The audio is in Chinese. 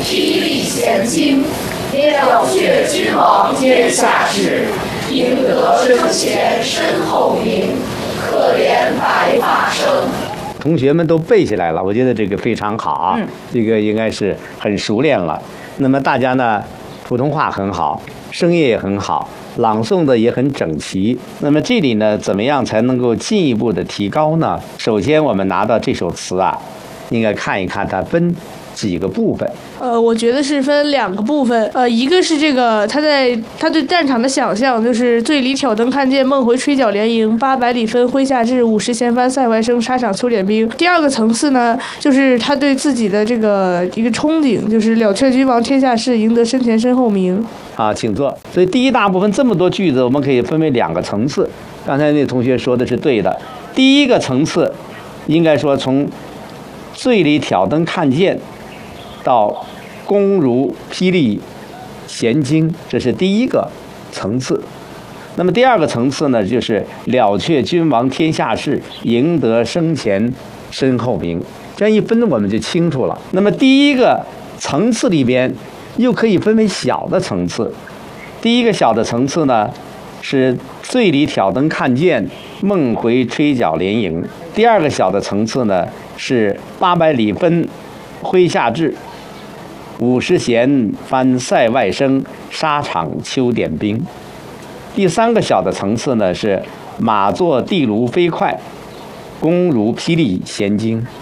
霹雳弦惊，了却君王天下事，赢得生前身后名，可怜白发生。 同学们都背下来了，我觉得这个非常好啊，这个应该是很熟练了。那么大家呢，普通话很好，声音也很好，朗诵的也很整齐。那么这里呢，怎么样才能够进一步的提高呢？首先，我们拿到这首词啊，应该看一看它分几个部分。 我觉得是分2个部分。一个是这个他对战场的想象，就是醉里挑灯看剑，梦回吹角连营，800里分麾下炙，50弦翻塞外声，沙场秋点兵。第2个层次呢，就是他对自己的这个一个憧憬，就是了却君王天下事，赢得生前身后名。 啊，请坐。所以第一大部分这么多句子，我们可以分为2个层次。刚才那同学说的是对的。第一个层次，应该说从醉里挑灯看剑到弓如霹雳弦惊，这是第一个层次。那么第2个层次呢，就是了却君王天下事，赢得生前身后名。这样一分，我们就清楚了。那么第一个层次里边，又可以分为小的层次。第一个小的层次呢，是醉里挑灯看剑，梦回吹角连营。第2个小的层次呢，是800里分麾下炙，50弦翻塞外声，沙场秋点兵。第3个小的层次呢，是马作地卢飞快，弓如霹雳弦惊。